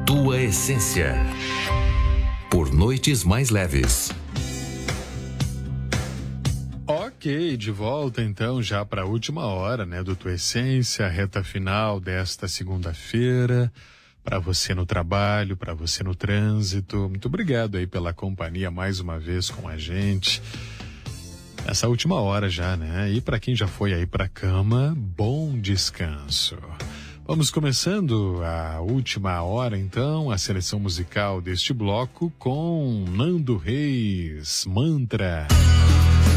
Tua Essência. Por noites mais leves. Ok, de volta então já para a última hora, né, do Tua Essência, reta final desta segunda-feira, para você no trabalho, para você no trânsito. Muito obrigado aí pela companhia mais uma vez com a gente. Essa última hora já, né? E para quem já foi aí para cama, bom descanso. Vamos começando a última hora então, a seleção musical deste bloco com Nando Reis, Mantra.